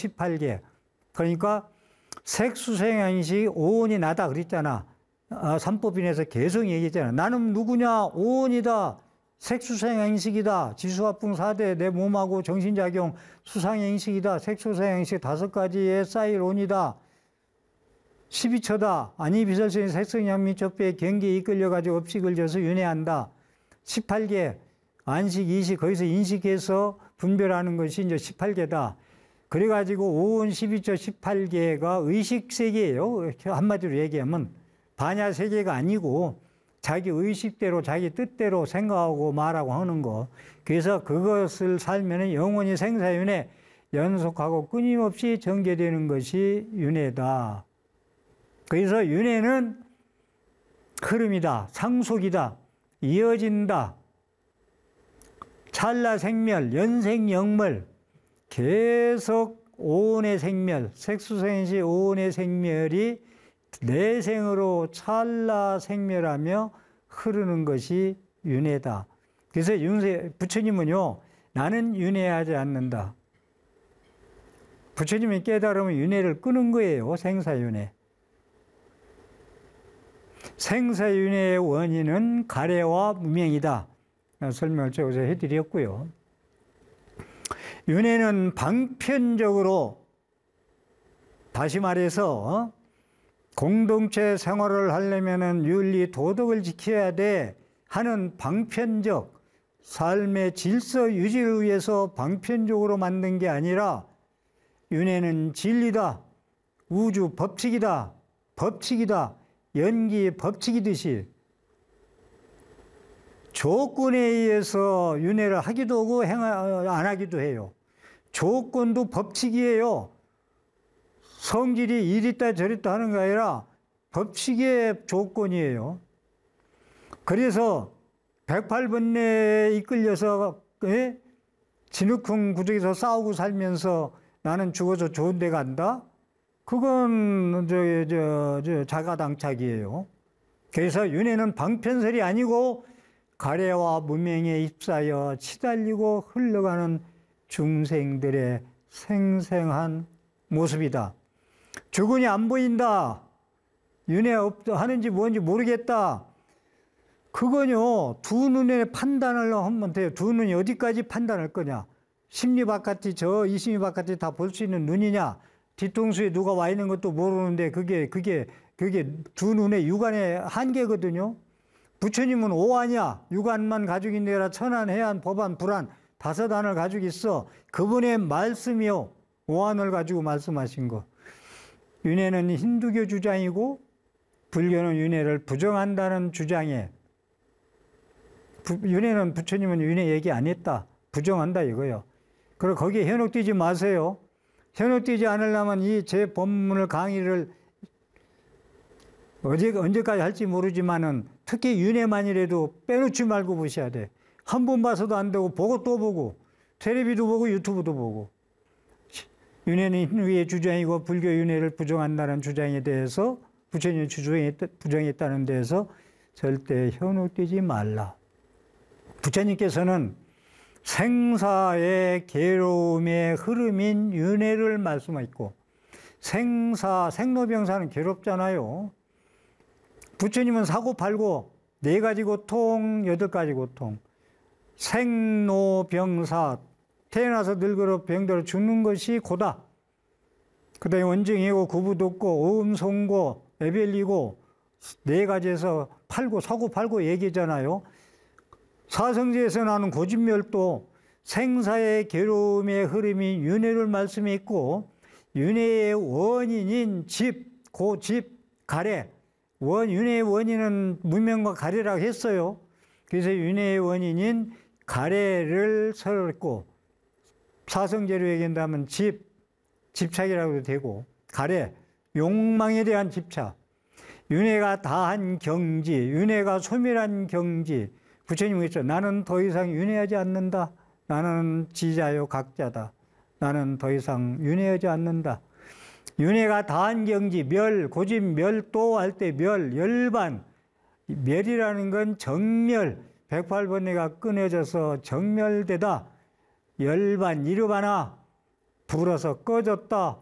18개. 그러니까 색수생양식이 오온이 나다 그랬잖아. 삼법인에서 계속 얘기했잖아. 나는 누구냐? 오온이다. 색수생양식이다. 지수화풍 4대 내 몸하고 정신작용 수상양식이다. 색수생양식 5가지에 쌓일 온이다. 12처다. 아니 비설성이 색성양미 촉배의 경계에 이끌려가지고 업식을 져서 윤회한다. 18개. 안식, 이식, 거기서 인식해서 분별하는 것이 이제 18개다. 그래가지고 5온 12처 18개가 의식세계예요. 한마디로 얘기하면 반야세계가 아니고 자기 의식대로 자기 뜻대로 생각하고 말하고 하는 거. 그래서 그것을 살면 영원히 생사윤회 연속하고 끊임없이 전개되는 것이 윤회다. 그래서 윤회는 흐름이다. 상속이다. 이어진다. 찰나생멸, 연생영멸. 계속 오온의 생멸, 색수생시 오온의 생멸이 내생으로 찰나생멸하며 흐르는 것이 윤회다. 그래서 부처님은요, 나는 윤회하지 않는다. 부처님이 깨달으면 윤회를 끄는 거예요. 생사윤회. 생사윤회의 원인은 가래와 무명이다. 설명을 저기서 해드렸고요. 윤회는 방편적으로, 다시 말해서 공동체 생활을 하려면 윤리, 도덕을 지켜야 돼 하는 방편적 삶의 질서 유지를 위해서 방편적으로 만든 게 아니라 윤회는 진리다, 우주 법칙이다, 법칙이다, 연기 법칙이듯이 조건에 의해서 윤회를 하기도 하고 안 하기도 해요. 조건도 법칙이에요. 성질이 이리다 저리다 하는 게 아니라 법칙의 조건이에요. 그래서 108번뇌에 이끌려서 진흙탕 구석에서 싸우고 살면서 나는 죽어서 좋은 데 간다? 그건 자가당착이에요. 그래서 윤회는 방편설이 아니고 가래와 무명에 휩싸여 치달리고 흘러가는 중생들의 생생한 모습이다. 주군이 안 보인다. 윤회 하는지 뭔지 모르겠다. 그건요, 두 눈에 판단을 하면 돼요. 두 눈이 어디까지 판단할 거냐. 심리 바깥이 저 이심리 바깥이 다 볼 수 있는 눈이냐. 뒤통수에 누가 와 있는 것도 모르는데 그게 두 눈의 육안의 한계거든요. 부처님은 오한이야. 육안만 가지고 있느라 천안, 해안, 법안, 불안 5안을 가지고 있어. 그분의 말씀이요. 오한을 가지고 말씀하신 거. 윤회는 힌두교 주장이고 불교는 윤회를 부정한다는 주장에 윤회는 부처님은 윤회 얘기 안 했다. 부정한다 이거요. 그리고 거기에 현혹되지 마세요. 현혹되지 않으려면 이 제 법문을 강의를 언제까지 할지 모르지만은 특히 윤회만이라도 빼놓지 말고 보셔야 돼. 한 번 봐서도 안 되고 보고 또 보고 텔레비도 보고 유튜브도 보고. 윤회는 힌두교의 주장이고 불교 윤회를 부정한다는 주장에 대해서 부처님이 부정했다는 데에서 절대 현혹되지 말라. 부처님께서는 생사의 괴로움의 흐름인 윤회를 말씀하셨고 생로병사는 괴롭잖아요. 부처님은 사고팔고 4가지 고통, 8가지 고통. 생로병사, 태어나서 늙어서 병들어 죽는 것이 고다. 그 다음에 원증이고 구부독고 오음송고 에벨리고 4가지에서 팔고 사고팔고 얘기잖아요. 사성제에서 나는 고집멸도 생사의 괴로움의 흐름이 윤회를 말씀했고 윤회의 원인인 집, 고집, 가래. 윤회의 원인은 무명과 가래라고 했어요. 그래서 윤회의 원인인 가래를 설했고 사성제로 얘기한다면 집착이라고 해도 되고 가래, 욕망에 대한 집착. 윤회가 다한 경지, 윤회가 소멸한 경지. 부처님이 그랬죠. 나는 더 이상 윤회하지 않는다. 나는 지자요 각자다. 나는 더 이상 윤회하지 않는다. 윤회가 다한 경지, 멸, 고집, 멸도 할 때 멸, 열반. 멸이라는 건 정멸. 108번뇌가 끊어져서 정멸되다. 열반, 이르바나. 불어서 꺼졌다.